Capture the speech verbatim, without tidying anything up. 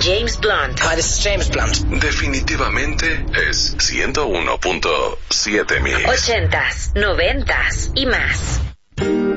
James Blunt. Hi, this is James Blunt. Definitivamente es ciento uno punto siete mil. Ochentas, noventas y más.